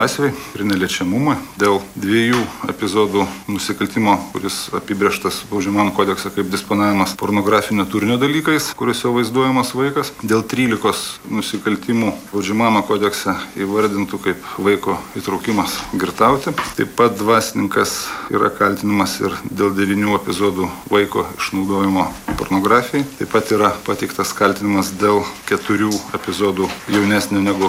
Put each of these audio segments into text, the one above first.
laisvei ir neliečiamumui dėl 2 epizodų nusikaltimo, kuris apibrėžtas Baudžiamajame kodekse kaip disponavimas pornografinio turinio dalykais, kuriuose vaizduojamas vaikas, dėl 13 nusikaltimų Baudžiamajame kodekse įvardintų kaip vaiko įtraukimas girtauti. Taip pat dvasininkas yra kaltinamas ir dėl 9 epizodų vaiko išnaudojimo pornografijai. Taip pat yra pateiktas kaltinimas dėl 4 epizodų jaunesnio negu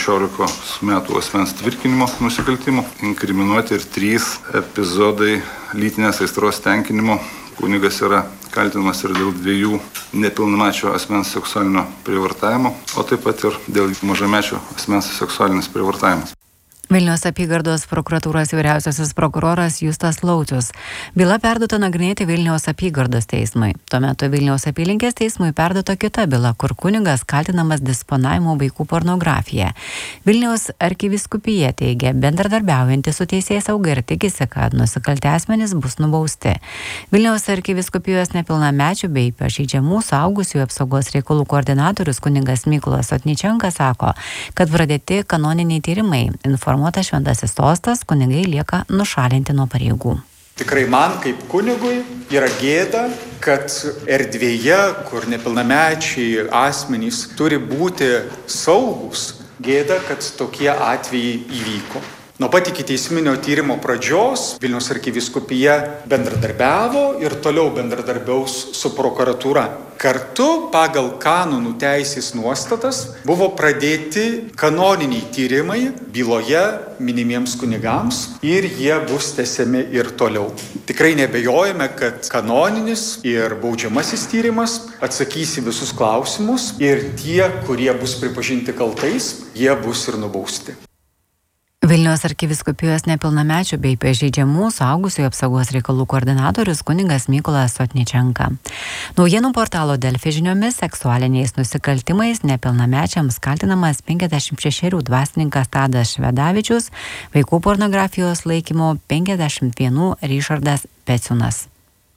16 metų asmens tvirkinimo nusikaltimų. Inkriminuoti ir 3 epizodai lytinės aistros tenkinimo. Kunigas yra kaltinamas ir dėl 2 nepilnamečio asmens seksualinio prievartavimo, o taip pat ir dėl mažamečio asmens seksualinis prievartavimas. Vilniaus apygardos prokuratūros vyriausiasis prokuroras Justas Laucius. Byla perduota nagrinėti Vilniaus apygardos teismui. Tuo metu Vilniaus apylinkės teismui perduota kita byla, kur kunigas kaltinamas disponavimu vaikų pornografija. Vilniaus arkivyskupija teigia, bendradarbiaujanti su teisėsauga ir tikisi, kad nusikaltę asmenys bus nubausti. Vilniaus arkivyskupijos nepilnamečių bei pažeidžiamų suaugusiųjų apsaugos reikalų koordinatorius kunigas Mykolas Sotničenka sako, kad pradėti kanoniniai tyrimai. Informuotas šventasis sostas, kunigai lieka nušalinti nuo pareigų. Tikrai man kaip kunigui yra gėda, kad erdvėje, kur nepilnamečiai asmenys turi būti saugus, gėda, kad tokie atvejai įvyko. Nuo pat ikiteisminio tyrimo pradžios Vilniaus arkivyskupija bendradarbiavo ir toliau bendradarbiaus su prokuratūra. Kartu pagal kanonų teisės nuostatas buvo pradėti kanoniniai tyrimai byloje minimiems kunigams ir jie bus tęsiami ir toliau. Tikrai nebejojame, kad kanoninis ir baudžiamasis tyrimas atsakys į visus klausimus ir tie, kurie bus pripažinti kaltais, jie bus ir nubausti. Vilniaus arkivyskupijos nepilnamečių bei pažeidžiamų suaugusiųjų apsaugos reikalų koordinatorius kunigas Mykolas Sotničenka. Naujienų portalo Delfi žiniomis seksualiniais nusikaltimais nepilnamečiams kaltinamas 56 dvasininkas Tadas Švedavičius, vaikų pornografijos laikymo 51 Ryšardas Peciunas.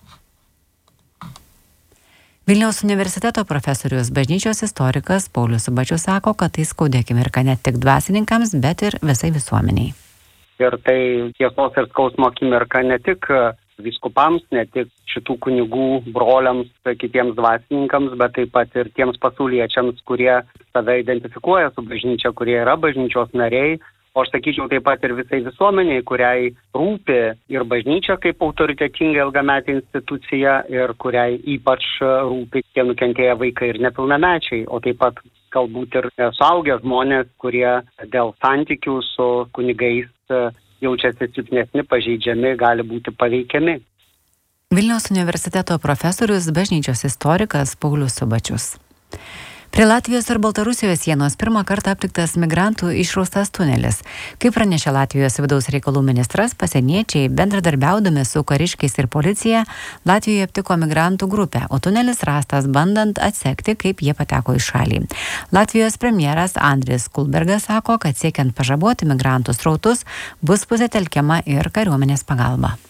Vilniaus universiteto profesorius bažnyčios istorikas Paulius Subačius sako, kad tai skaudi akimirka ne tik dvasininkams, bet ir visai visuomeniai. Ir tai tiesos ir skausmo akimirka ne tik vyskupams, ne tik šitų kunigų broliams, kitiems dvasininkams, bet taip pat ir tiems pasauliečiams, kurie save identifikuoja su bažnyčia, kurie yra bažnyčios nariai. O aš sakyčiau taip pat ir visai visuomeniai, kuriai rūpi ir bažnyčia kaip autoritetinga ilgametė institucija ir kuriai ypač rūpi tie nukentėję vaikai ir nepilnamečiai, o taip pat galbūt ir suaugę žmonės, kurie dėl santykių su kunigais jaučiasi silpnesni, pažeidžiami, gali būti paveikiami. Vilniaus universiteto profesorius bažnyčios istorikas Paulius Subačius. Prie Latvijos ir Baltarusijos sienos pirmą kartą aptiktas migrantų išraustas tunelis. Kaip pranešė Latvijos vidaus reikalų ministras, pasieniečiai bendradarbiaudami su kariškiais ir policija Latvijoje aptiko migrantų grupę, o tunelis rastas bandant atsekti, kaip jie pateko į šalį. Latvijos premjeras Andris Kulbergas sako, kad siekiant pažaboti migrantų srautus bus pasitelkiama ir kariuomenės pagalba.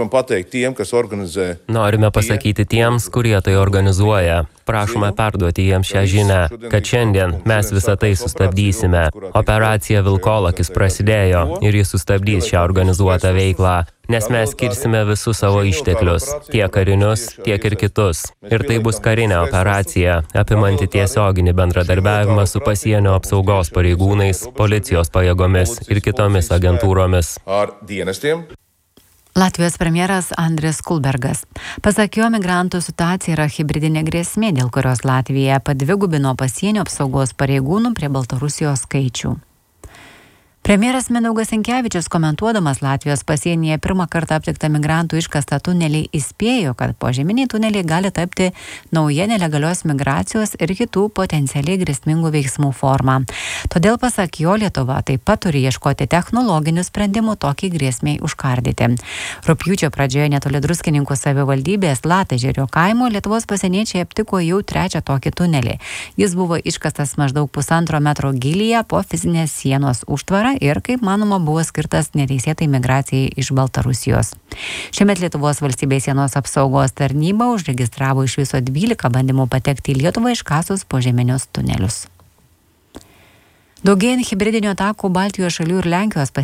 Norime pasakyti tiems, kurie tai organizuoja. Prašome perduoti jiems šią žinią, kad šiandien mes visą tai sustabdysime. Operacija Vilkolakis prasidėjo ir jis sustabdys šią organizuotą veiklą, nes mes skirsime visus savo išteklius, tiek karinius, tiek ir kitus. Ir tai bus karinė operacija, apimanti tiesioginį bendradarbiavimą su pasienio apsaugos pareigūnais, policijos pajėgomis ir kitomis agentūromis. Latvijos premjeras Andris Kulbergas. Pasak jo, migrantų situacija yra hibridinė grėsmė, dėl kurios Latvija padvigubino pasienio apsaugos pareigūnų prie Baltarusijos skaičių. Premjeras Mindaugas Sinkevičius, komentuodamas Latvijos pasienyje pirmą kartą aptiktą migrantų iškastą tunelį, įspėjo, kad požeminiai tuneliai gali tapti nauja nelegalios migracijos ir kitų potencialiai grėsmingų veiksmų forma. Todėl, pasak jo, Lietuva taip pat turi ieškoti technologinių sprendimų tokiai grėsmiai užkardyti. Rugpjūčio pradžioje netoli Druskininkų savivaldybės Latažerio kaimo Lietuvos pasieniečiai aptiko jau trečią tokį tunelį. Jis buvo iškastas maždaug 1,5 metro gylyje po fizinės sienos užtvarą ir, kaip manoma, buvo skirtas neteisėtai migracijai iš Baltarusijos. Šiemet Lietuvos valstybės sienos apsaugos tarnyba užregistravo iš viso 12 bandymų patekti į Lietuvą iškasus požeminius tunelius. Daugėjant hibridinių atakų Baltijos šalių ir Lenkijos